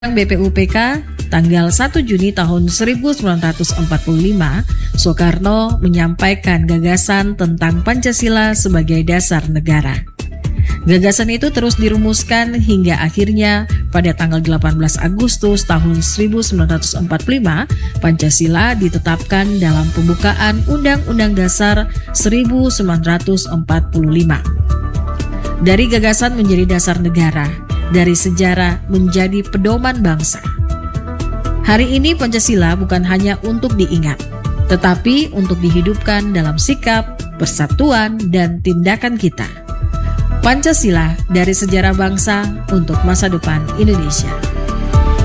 BPUPK tanggal 1 Juni tahun 1945, Soekarno menyampaikan gagasan tentang Pancasila sebagai dasar negara. Gagasan itu terus dirumuskan hingga akhirnya pada tanggal 18 Agustus tahun 1945, Pancasila ditetapkan dalam pembukaan Undang-Undang Dasar 1945. Dari gagasan menjadi dasar negara, dari sejarah menjadi pedoman bangsa. Hari ini Pancasila bukan hanya untuk diingat, tetapi untuk dihidupkan dalam sikap, persatuan, dan tindakan kita. Pancasila dari sejarah bangsa untuk masa depan Indonesia.